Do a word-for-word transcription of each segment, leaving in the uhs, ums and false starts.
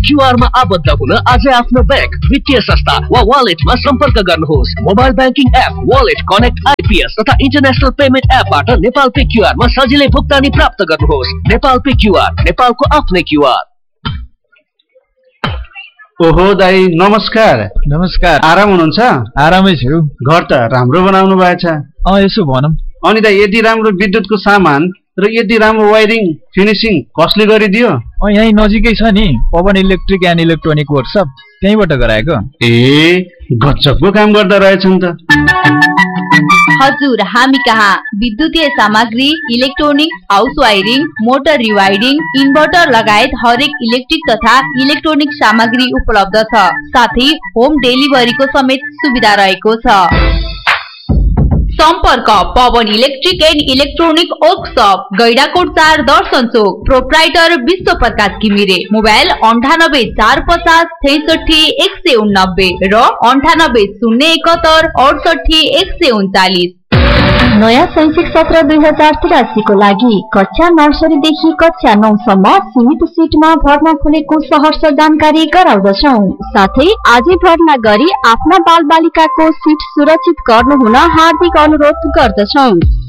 QR मा आबद्ध हुन आजै आफ्नो बैंक, वित्तीय संस्था वा वालेटमा सम्पर्क गर्नुहोस्। Mobile banking app, wallet, connect IPS तथा इन्टरनेशनल पेमेन्ट एपबाट नेपाल पे क्यूआर मा सजिलै भुक्तानी प्राप्त गर्नुहोस्। नेपाल पे क्यूआर, नेपालको आफ्नै क्यूआर। ओहो दाई नमस्कार। नमस्कार। आराम हुनुहुन्छ? आरामै छु। घर त राम्रो बनाउनु भएछ। अँ यसो भनौँ। अनि दाई यति राम्रो विद्युतको सामान र यति राम्रो वायरिङ फिनिसिङ कसले गरिदियो? अँ यही नजिकै छ नि Pawan electric and electronic workshop, त्यहीँबाट गराएको। ए गजबको काम गर्दा रहेछन् त। हजुर, हामी कहाँ विद्युतीय सामग्री, electronic, house wiring, motor रिवायरिङ, inverter लगायत हरेक इलेक्ट्रिक तथा इलेक्ट्रोनिक सामग्री उपलब्ध छ। साथै होम डेलिभरीको समेत सुविधा रहेको छ। सम्पर्क Pawan electric and electronic workshop, Gaindakot चार, दर्शन चोक। प्रोप्राइटर विश्व प्रकाश घिमिरे। मोबाइल अन्ठानब्बे चार पचास छैसठी एक सय उन्नब्बे र अन्ठानब्बे शून्य एकहत्तर अडसठी एक सय उन्चालिस। नयाँ शैक्षिक सत्र दुई हजार तिरासी को लागि कक्षा नर्सरीदेखि कक्षा नौ सम्म सीमित सिटमा भर्ना खुलेको सहर्ष जानकारी गराउँदछौ। साथै आजै भर्ना गरी आफ्ना बाल बालिकाको सिट सुरक्षित गर्नु हुन हार्दिक अनुरोध गर्दछौ।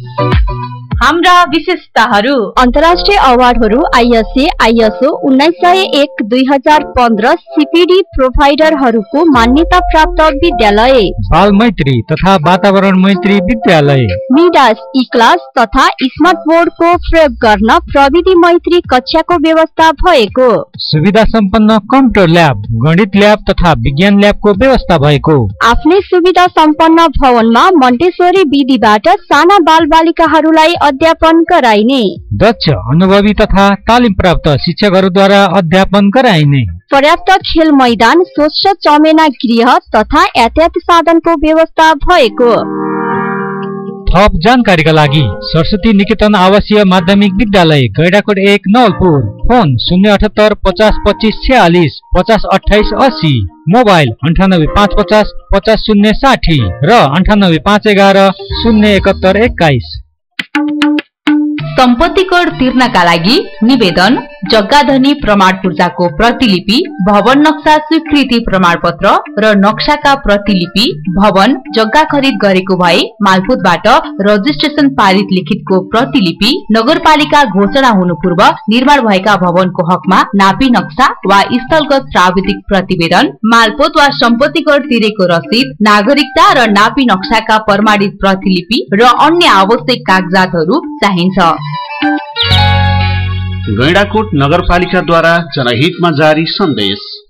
हाम्रा विशेषताहरू: अन्तर्राष्ट्रिय अवार्डहरू आइएसए आइएसओ उन्नाइस सय एक दुई हजार पन्ध्र सीपीडी प्रोभाइडरहरूको मान्यता प्राप्त विद्यालय, बाल मैत्री तथा वातावरण मैत्री विद्यालय, मिडास ई क्लास तथा स्मार्ट बोर्डको प्रयोग गर्न प्रविधि मैत्री कक्षाको व्यवस्था भएको, सुविधा सम्पन्न कम्प्युटर ल्याब, गणित ल्याब तथा विज्ञान ल्याबको व्यवस्था भएको, आफ्नै सुविधा सम्पन्न भवनमा मन्टेश्वरी विधिबाट साना बाल बालिकाहरूलाई अध्यापन गराइने, दक्ष अनुभवी तथा तालिम प्राप्त शिक्षकहरूद्वारा अध्यापन गराइने, पर्याप्त खेल मैदान, स्वच्छ चमेना गृह तथा यातायात साधनको व्यवस्था भएको। थप जानकारीका लागि सरस्वती निकेतन आवासीय माध्यमिक विद्यालय, गैडाकोट एक, नवलपुर। फोन शून्य अठहत्तर पचास पच्चीस छयालिस पचास अठाइस अस्सी। मोबाइल अन्ठानब्बे पाँच पचास पचास शून्य साठी र अन्ठानब्बे पाँच एघार शून्य एकहत्तर एक्काइस। सम्पत्ति कर तिर्नका लागि निवेदन, जग्गा धनी प्रमाण पूर्जाको प्रतिलिपि, भवन नक्सा स्वीकृति प्रमाणपत्र र नक्साका प्रतिलिपि, भवन जग्गा खरिद गरेको भए मालपोतबाट रजिस्ट्रेसन पारित लिखितको प्रतिलिपि, नगरपालिका घोषणा हुनु पूर्व निर्माण भएका भवनको हकमा नापी नक्सा वा स्थलगत प्राविधिक प्रतिवेदन, मालपोत वा सम्पत्ति कर तिरेको रसिद, नागरिकता र नापी नक्साका प्रमाणित प्रतिलिपि र अन्य आवश्यक कागजातहरू चाहिन्छ। गैडाकोट नगरपालिकाद्वारा जनहितमा जारी सन्देश।